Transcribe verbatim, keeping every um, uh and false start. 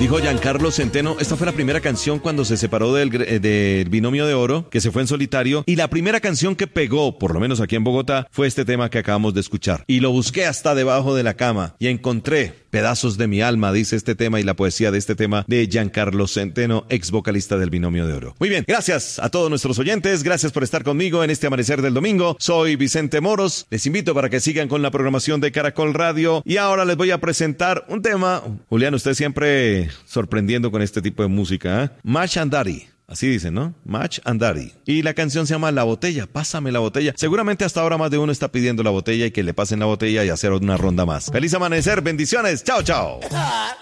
Dijo Giancarlo Centeno, esta fue la primera canción cuando se separó del, del Binomio de Oro, que se fue en solitario, y la primera canción que pegó, por lo menos aquí en Bogotá, fue este tema que acabamos de escuchar. Y lo busqué hasta debajo de la cama y encontré pedazos de mi alma, dice este tema y la poesía de este tema de Giancarlo Centeno, ex vocalista del Binomio de Oro. Muy bien, gracias a todos nuestros oyentes, gracias por estar conmigo en este amanecer del domingo. Soy Vicente Moros, les invito para que sigan con la programación de Caracol Radio y ahora les voy a presentar un tema. Julián, usted siempre sorprendiendo con este tipo de música, ¿eh? Match and Daddy. Así dicen, ¿no? Match and Daddy. Y la canción se llama La Botella, pásame la botella. Seguramente hasta ahora más de uno está pidiendo la botella y que le pasen la botella y hacer una ronda más. Feliz amanecer, bendiciones, chao, chao.